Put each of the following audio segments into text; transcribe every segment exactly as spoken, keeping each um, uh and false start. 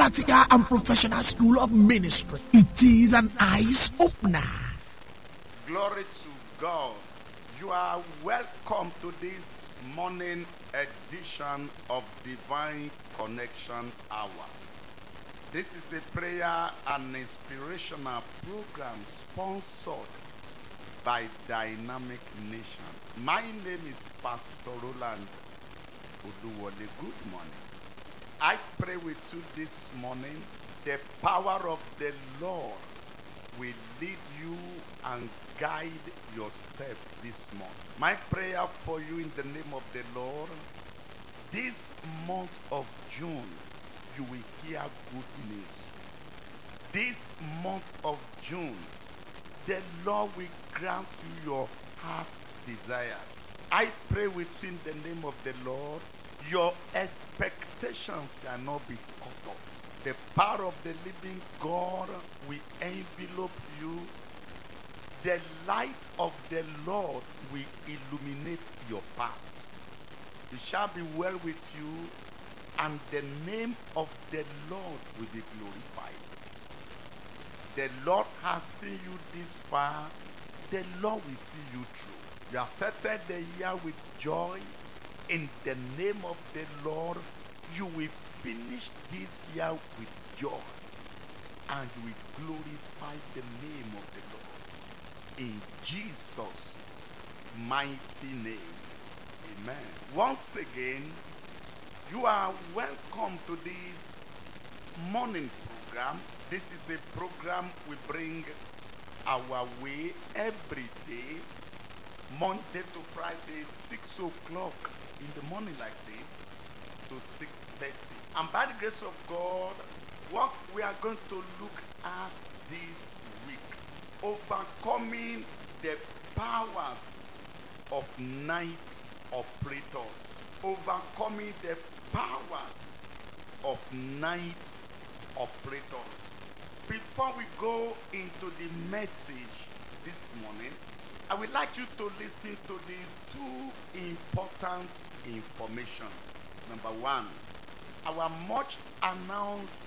Practical and Professional School of Ministry. It is an eyes opener. Glory to God. You are welcome to this morning edition of Divine Connection Hour. This is a prayer and inspirational program sponsored by Dynamic Nation. My name is Pastor Roland Oduwole. Good morning. I pray with you this morning. The power of the Lord will lead you and guide your steps this month. My prayer for you in the name of the Lord, this month of June, you will hear good news. This month of June, the Lord will grant you your heart desires. I pray with you in the name of the Lord, your expectations shall not be cut off. The power of the living God will envelope you. The light of the Lord will illuminate your path. It shall be well with you, and the name of the Lord will be glorified. The Lord has seen you this far. The Lord will see you through. You have started the year with joy. In the name of the Lord, you will finish this year with joy, and you will glorify the name of the Lord. In Jesus' mighty name, amen. Once again, you are welcome to this morning program. This is a program we bring our way every day, Monday to Friday, six o'clock in the morning like this to six thirty. And by the grace of God, what we are going to look at this week, overcoming the powers of night operators. Overcoming the powers of night operators. Before we go into the message this morning, I would like you to listen to these two important information. Number one, our much announced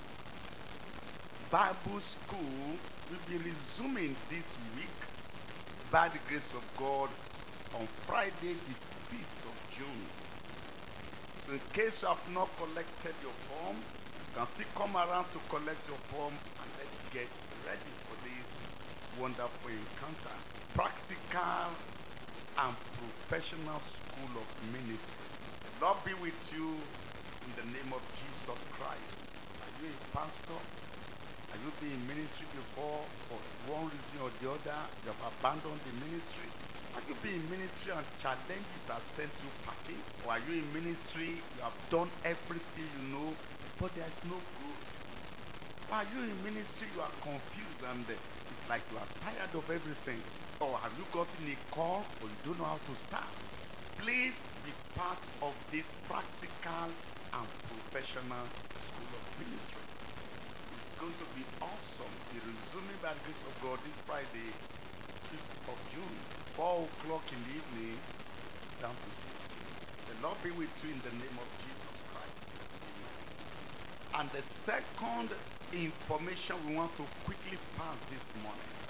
Bible school will be resuming this week by the grace of God on Friday the fifth of June. So in case you have not collected your form, you can still come around to collect your form, and let's get ready for this wonderful encounter. Practical and Professional School of Ministry. The Lord be with you in the name of Jesus Christ. Are you a pastor? Have you been in ministry before? For one reason or the other, you have abandoned the ministry? Have you been in ministry and challenges have sent you packing? Or are you in ministry, you have done everything you know, but there's no growth? Or are you in ministry, you are confused and it's like you are tired of everything? Or have you gotten a call or you don't know how to start? Please be part of this practical and professional school of ministry. It's going to be awesome. We're resuming by the grace of God this Friday, fifth of June, four o'clock in the evening, down to six. The Lord be with you in the name of Jesus Christ. Amen. And the second information we want to quickly pass this morning.